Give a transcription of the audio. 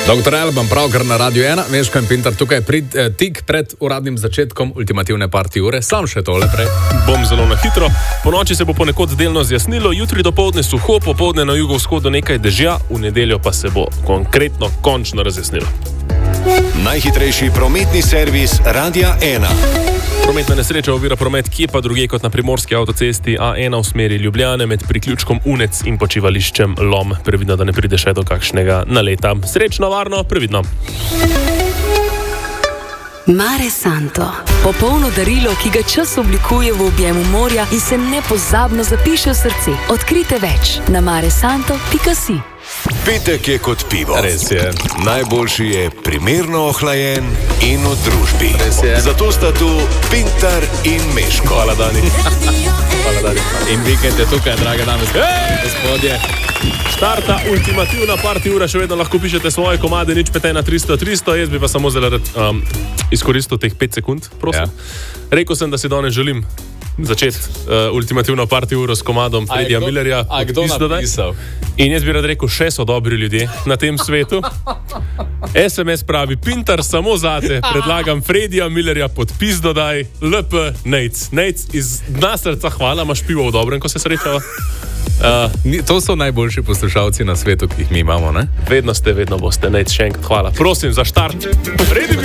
Dr. Alban, pravkar na Radio 1, Meško in Pintar tukaj tik pred uradnim začetkom ultimativne party ure. Sam še tole prej. Bom zelo na hitro. Po noči se bo ponekod delno zjasnilo, jutri dopoldne suho, popoldne na jugovzhodu nekaj dežja, v nedeljo pa se bo konkretno končno razjasnilo. Najhitrejši prometni servis Radia 1. Prometna nesreča ovira promet kje pa drugje kot na primorski avtocesti A1 v smeri Ljubljane med priključkom Unec in počivališčem Lom. Previdno, da ne pride še do kakšnega naleta. Srečno, varno, previdno. Mare Santo. Popolno darilo, ki ga čas oblikuje v objemu morja in se nepozabno zapiše v srce. Odkrite več na maresanto.si. Petek je kot pivo. Res je. Najboljši je primerno ohlajen in v družbi. Res je. Zato sta tu Pintar in Meško. Hvala, Dani. Hvala, Dani. In vikend je tukaj, drage dame in gospodje. Štarta ultimativna party ura, še vedno lahko pišete svoje komade, nič petaj na 300. Jaz bi pa samo izkoristil teh 5 sekund, prosim. Ja. Rekel sem, da si danes želim začeti ultimativno party uro s komadom Fredija Millerja. A kdo napisal? In jaz bi rad rekel, še so dobri ljudje na tem svetu. SMS pravi, Pintar, samo zate, predlagam Fredija Millerja, podpis dodaj, LP, Nejc. Nejc, iz dna srca hvala, imaš pivo v dobrem, ko se srečava. To so najboljši poslušalci na svetu, ki jih mi imamo, ne? Vedno ste, vedno boste, Nejc, še enkrat hvala. Prosim za štart. Fredi